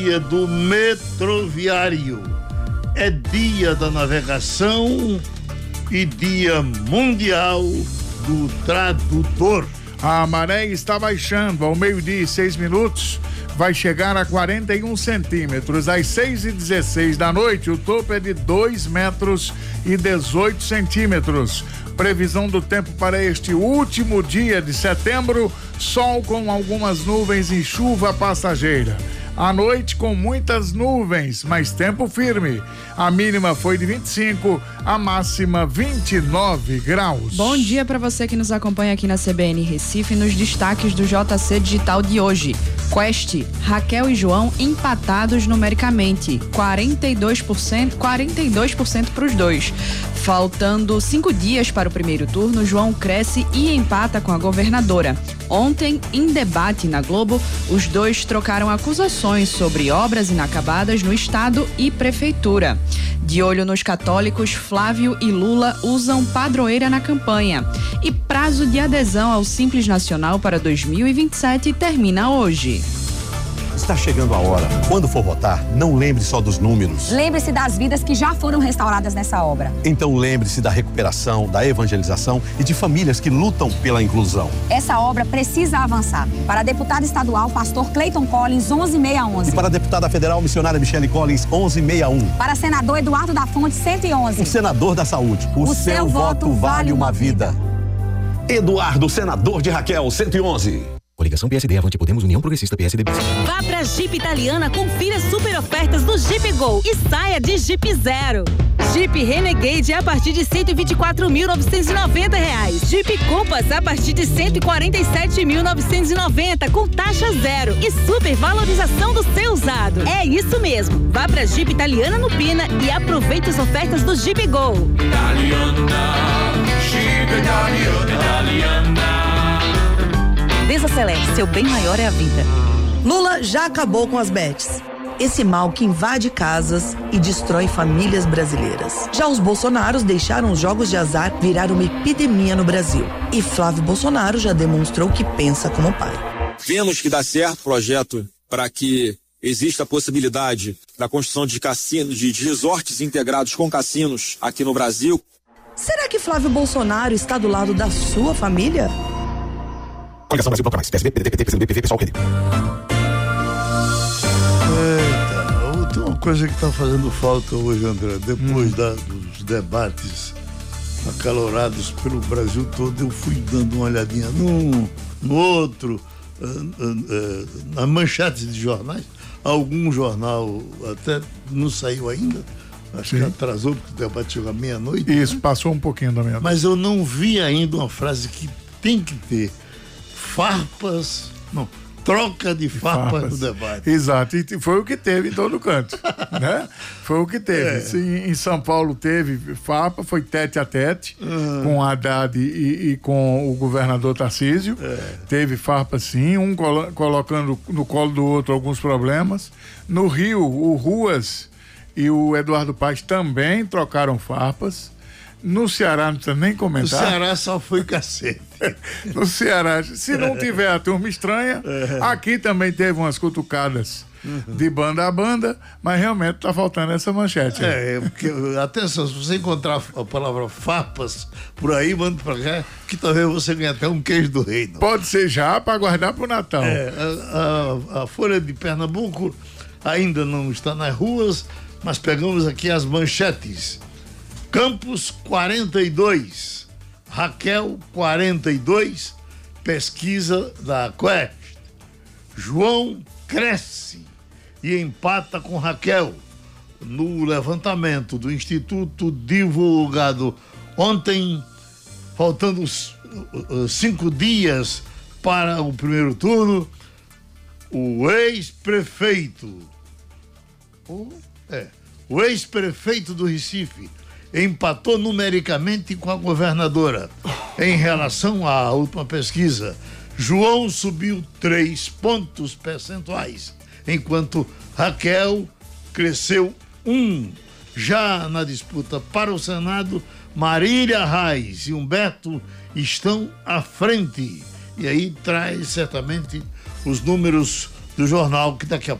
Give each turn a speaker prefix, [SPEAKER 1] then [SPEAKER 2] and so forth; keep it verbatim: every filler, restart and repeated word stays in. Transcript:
[SPEAKER 1] Dia do metroviário, é dia da navegação e dia mundial do tradutor.
[SPEAKER 2] A maré está baixando. Ao meio-dia e seis minutos, vai chegar a quarenta e um centímetros. Às seis e dezesseis da noite, o topo é de dois metros e dezoito centímetros. Previsão do tempo para este último dia de setembro: sol com algumas nuvens e chuva passageira. À noite, com muitas nuvens, mas tempo firme. A mínima foi de vinte e cinco, a máxima vinte e nove graus.
[SPEAKER 3] Bom dia para você que nos acompanha aqui na C B N Recife, nos destaques do J C Digital de hoje. Quest, Raquel e João empatados numericamente, quarenta e dois por cento, quarenta e dois por cento para os dois. Faltando cinco dias para o primeiro turno, João cresce e empata com a governadora. Ontem, em debate na Globo, os dois trocaram acusações sobre obras inacabadas no estado e prefeitura. De olho nos católicos, Flávio e Lula usam padroeira na campanha. E prazo de adesão ao Simples Nacional para dois mil e vinte e sete termina hoje.
[SPEAKER 4] Está chegando a hora. Quando for votar, não lembre só dos números.
[SPEAKER 5] Lembre-se das vidas que já foram restauradas nessa obra.
[SPEAKER 4] Então lembre-se da recuperação, da evangelização e de famílias que lutam pela inclusão.
[SPEAKER 5] Essa obra precisa avançar. Para a deputada estadual, pastor Clayton Collins, onze mil seiscentos e onze.
[SPEAKER 4] E para a deputada federal, missionária Michele Collins, onze mil seiscentos e um.
[SPEAKER 5] Para senador Eduardo da Fonte, cento e onze.
[SPEAKER 4] O senador da saúde. O,
[SPEAKER 5] o
[SPEAKER 4] seu,
[SPEAKER 5] seu voto vale uma vida.
[SPEAKER 4] vida. Eduardo, senador de Raquel, cento e onze.
[SPEAKER 6] Coligação P S D, Avante Podemos, União Progressista, P S D B.
[SPEAKER 7] Vá pra Jeep Italiana, confira super ofertas do Jeep Gol e saia de Jeep Zero. Jeep Renegade a partir de cento e vinte e quatro mil novecentos e noventa reais. Jeep Compass a partir de cento e quarenta e sete mil novecentos e noventa com taxa zero e super valorização do seu usado. É isso mesmo. Vá pra Jeep Italiana no Pina e aproveite as ofertas do Jeep Gol.
[SPEAKER 8] Italiana, Jeep Italiana, Italiana.
[SPEAKER 7] Desacelere, seu bem maior é a vida.
[SPEAKER 9] Lula já acabou com as bets. Esse mal que invade casas e destrói famílias brasileiras. Já os Bolsonaros deixaram os jogos de azar virar uma epidemia no Brasil. E Flávio Bolsonaro já demonstrou que pensa como pai.
[SPEAKER 10] Vemos que dá certo o projeto para que exista a possibilidade da construção de cassinos, de resorts integrados com cassinos aqui no Brasil.
[SPEAKER 9] Será que Flávio Bolsonaro está do lado da sua família?
[SPEAKER 4] Coligação Brasil Planta Mais, P S D, P D T, P C do B, P V, Pessoal, P D.
[SPEAKER 1] Eita, tem uma coisa que está fazendo falta hoje, André, depois hum. da, dos debates acalorados pelo Brasil todo, eu fui dando uma olhadinha num, no outro, uh, uh, uh, nas manchetes de jornais. Algum jornal até não saiu ainda, acho Sim. que atrasou, porque o debate chegou à meia-noite.
[SPEAKER 2] Isso,
[SPEAKER 1] né?
[SPEAKER 2] Passou um pouquinho da meia-noite.
[SPEAKER 1] Mas eu não vi ainda uma frase que tem que ter. Farpas, não, troca de farpas, farpas no debate.
[SPEAKER 2] Exato, e foi o que teve em todo canto, né? Foi o que teve. É. Sim, em São Paulo teve farpa, foi tete a tete uhum. com Haddad e, e com o governador Tarcísio. É. Teve farpa sim, um colo- colocando no colo do outro alguns problemas. No Rio, o Ruas e o Eduardo Paes também trocaram farpas. No Ceará não precisa nem comentar.
[SPEAKER 1] No Ceará só foi cacete.
[SPEAKER 2] No Ceará, se não tiver a turma estranha, aqui também teve umas cutucadas uhum. de banda a banda, mas realmente tá faltando essa manchete.
[SPEAKER 1] É, porque, atenção, se você encontrar a palavra farpas por aí, manda pra cá, que talvez você ganhe até um queijo do reino.
[SPEAKER 2] Pode ser já para guardar pro Natal.
[SPEAKER 1] É, a, a, a Folha de Pernambuco ainda não está nas ruas, mas pegamos aqui as manchetes. Campos quarenta e dois, Raquel quarenta e dois, pesquisa da Quest. João cresce e empata com Raquel no levantamento do Instituto divulgado ontem, faltando cinco dias para o primeiro turno. O ex-prefeito, o, é, o ex-prefeito do Recife empatou numericamente com a governadora. Em relação à última pesquisa, João subiu três pontos percentuais, enquanto Raquel cresceu um. Já na disputa para o Senado, Marília Reis e Humberto estão à frente. E aí traz certamente os números do jornal que daqui a